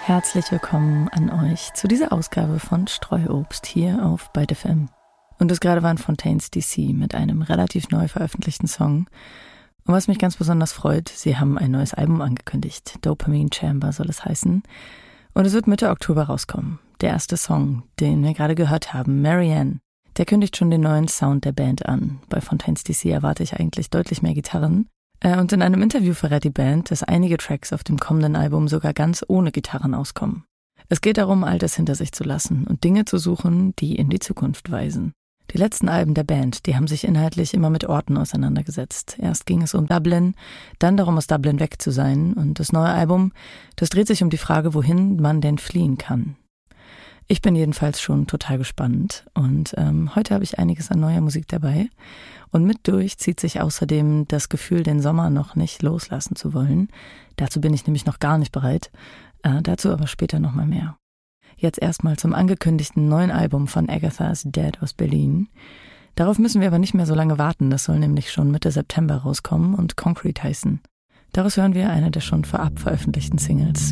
Herzlich willkommen an euch zu dieser Ausgabe von Streuobst hier auf Byte FM. Und das gerade waren Fontaines D.C. mit einem relativ neu veröffentlichten Song. Und was mich ganz besonders freut, sie haben ein neues Album angekündigt. Dopamine Chamber soll es heißen. Und es wird Mitte Oktober rauskommen. Der erste Song, den wir gerade gehört haben, Marianne, der kündigt schon den neuen Sound der Band an. Bei Fontaines D.C. erwarte ich eigentlich deutlich mehr Gitarren. Und in einem Interview verrät die Band, dass einige Tracks auf dem kommenden Album sogar ganz ohne Gitarren auskommen. Es geht darum, Altes hinter sich zu lassen und Dinge zu suchen, die in die Zukunft weisen. Die letzten Alben der Band, die haben sich inhaltlich immer mit Orten auseinandergesetzt. Erst ging es um Dublin, dann darum, aus Dublin weg zu sein. Und das neue Album, das dreht sich um die Frage, wohin man denn fliehen kann. Ich bin jedenfalls schon total gespannt und heute habe ich einiges an neuer Musik dabei. Und mit durch zieht sich außerdem das Gefühl, den Sommer noch nicht loslassen zu wollen. Dazu bin ich nämlich noch gar nicht bereit. Dazu aber später nochmal mehr. Jetzt erstmal zum angekündigten neuen Album von Agatha is Dead aus Berlin. Darauf müssen wir aber nicht mehr so lange warten. Das soll nämlich schon Mitte September rauskommen und Concrete heißen. Daraus hören wir eine der schon vorab veröffentlichten Singles.